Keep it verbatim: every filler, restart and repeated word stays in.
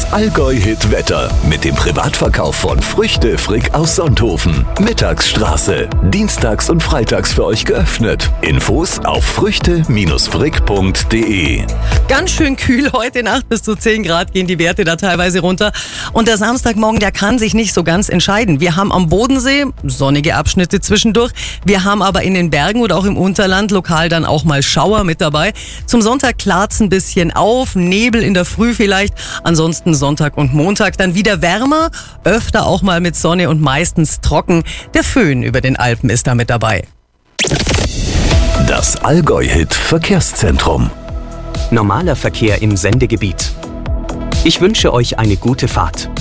Allgäu-Hit-Wetter mit dem Privatverkauf von Früchte Frick aus Sonthofen. Mittagsstraße. Dienstags und freitags für euch geöffnet. Infos auf früchte frick punkt de. Ganz schön kühl heute Nacht, bis zu zehn Grad gehen die Werte da teilweise runter. Und der Samstagmorgen, der kann sich nicht so ganz entscheiden. Wir haben am Bodensee sonnige Abschnitte zwischendurch. Wir haben aber in den Bergen oder auch im Unterland lokal dann auch mal Schauer mit dabei. Zum Sonntag klart's ein bisschen auf, Nebel in der Früh vielleicht. Ansonsten Sonntag und Montag dann wieder wärmer, öfter auch mal mit Sonne und meistens trocken. Der Föhn über den Alpen ist da mit dabei. Das Allgäu-Hit-Verkehrszentrum. Normaler Verkehr im Sendegebiet. Ich wünsche euch eine gute Fahrt.